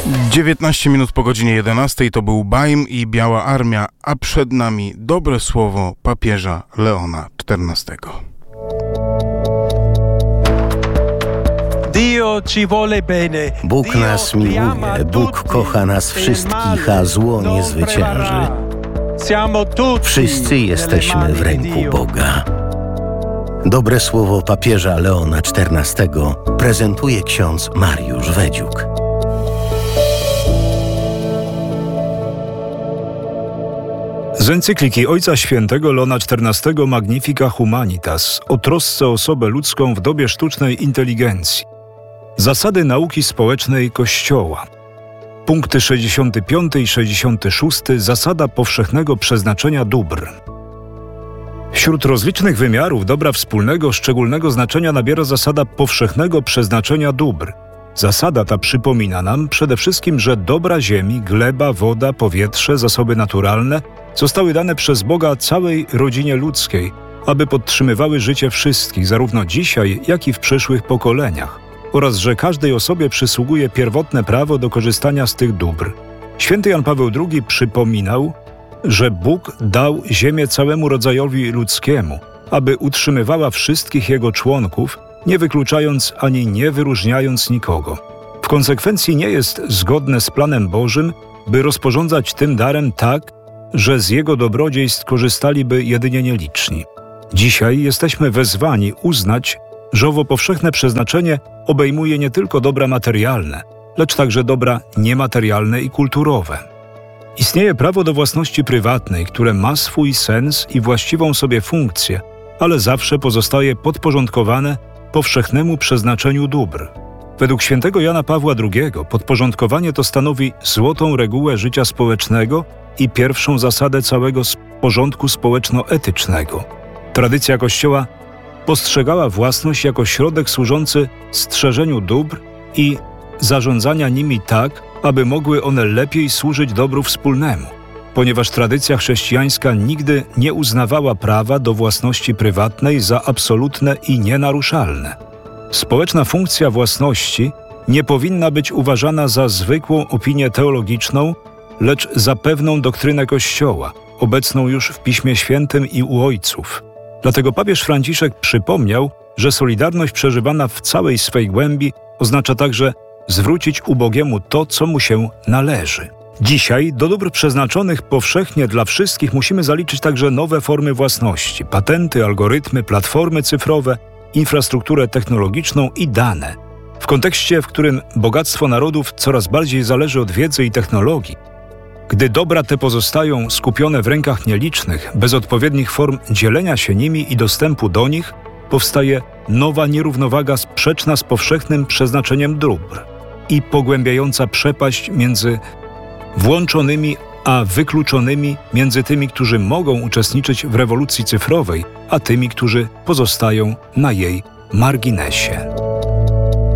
19 minut po godzinie 11 to był Bajm i Biała Armia, a przed nami dobre słowo papieża Leona XIV. Bóg nas miłuje, Bóg kocha nas wszystkich, a zło nie zwycięży. Wszyscy jesteśmy w ręku Boga. Dobre słowo papieża Leona XIV prezentuje ksiądz Mariusz Wedziuk. Z encykliki Ojca Świętego Leona XIV Magnifica Humanitas o trosce o osobę ludzką w dobie sztucznej inteligencji. Zasady nauki społecznej Kościoła. Punkty 65 i 66. Zasada powszechnego przeznaczenia dóbr. Wśród rozlicznych wymiarów dobra wspólnego szczególnego znaczenia nabiera zasada powszechnego przeznaczenia dóbr. Zasada ta przypomina nam przede wszystkim, że dobra ziemi, gleba, woda, powietrze, zasoby naturalne zostały dane przez Boga całej rodzinie ludzkiej, aby podtrzymywały życie wszystkich, zarówno dzisiaj, jak i w przyszłych pokoleniach, oraz że każdej osobie przysługuje pierwotne prawo do korzystania z tych dóbr. Święty Jan Paweł II przypominał, że Bóg dał ziemię całemu rodzajowi ludzkiemu, aby utrzymywała wszystkich jego członków, nie wykluczając ani nie wyróżniając nikogo. W konsekwencji nie jest zgodne z planem Bożym, by rozporządzać tym darem tak, że z jego dobrodziejstw korzystaliby jedynie nieliczni. Dzisiaj jesteśmy wezwani uznać, że owo powszechne przeznaczenie obejmuje nie tylko dobra materialne, lecz także dobra niematerialne i kulturowe. Istnieje prawo do własności prywatnej, które ma swój sens i właściwą sobie funkcję, ale zawsze pozostaje podporządkowane powszechnemu przeznaczeniu dóbr. Według świętego Jana Pawła II podporządkowanie to stanowi złotą regułę życia społecznego i pierwszą zasadę całego porządku społeczno-etycznego. Tradycja Kościoła postrzegała własność jako środek służący strzeżeniu dóbr i zarządzania nimi tak, aby mogły one lepiej służyć dobru wspólnemu, ponieważ tradycja chrześcijańska nigdy nie uznawała prawa do własności prywatnej za absolutne i nienaruszalne. Społeczna funkcja własności nie powinna być uważana za zwykłą opinię teologiczną, lecz za pewną doktrynę Kościoła, obecną już w Piśmie Świętym i u ojców. Dlatego papież Franciszek przypomniał, że solidarność przeżywana w całej swej głębi oznacza także zwrócić ubogiemu to, co mu się należy. Dzisiaj do dóbr przeznaczonych powszechnie dla wszystkich musimy zaliczyć także nowe formy własności, patenty, algorytmy, platformy cyfrowe, infrastrukturę technologiczną i dane. W kontekście, w którym bogactwo narodów coraz bardziej zależy od wiedzy i technologii, gdy dobra te pozostają skupione w rękach nielicznych, bez odpowiednich form dzielenia się nimi i dostępu do nich, powstaje nowa nierównowaga sprzeczna z powszechnym przeznaczeniem dóbr i pogłębiająca przepaść między włączonymi a wykluczonymi, między tymi, którzy mogą uczestniczyć w rewolucji cyfrowej, a tymi, którzy pozostają na jej marginesie.